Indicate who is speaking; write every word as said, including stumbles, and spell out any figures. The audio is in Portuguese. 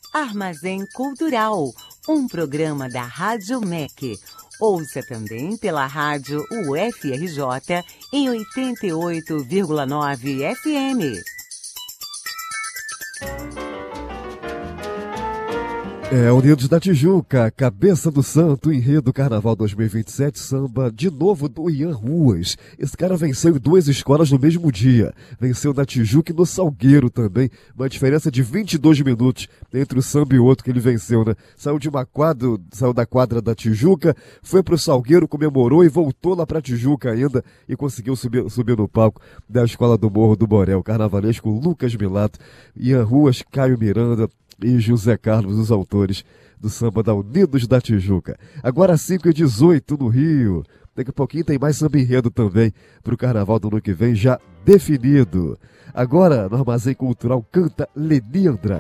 Speaker 1: Armazém Cultural, um programa da Rádio M E C. Ouça também pela rádio U F R J em oitenta e oito vírgula nove F M.
Speaker 2: É, Unidos da Tijuca, Cabeça do Santo, enredo Carnaval dois mil e vinte e sete, samba de novo do Ian Ruas. Esse cara venceu em duas escolas no mesmo dia. Venceu na Tijuca e no Salgueiro também. Uma diferença de vinte e dois minutos entre o samba e o outro que ele venceu, né? Saiu de uma quadra, saiu da quadra da Tijuca, foi pro Salgueiro, comemorou e voltou lá pra Tijuca ainda e conseguiu subir, subir no palco da Escola do Morro do Borel. Carnavalesco Lucas Milato, Ian Ruas, Caio Miranda e José Carlos, os autores do samba da Unidos da Tijuca. Agora cinco e dezoito no Rio. Daqui a pouquinho tem mais samba enredo também para o carnaval do ano que vem já definido. Agora no Armazém Cultural canta Lenindra.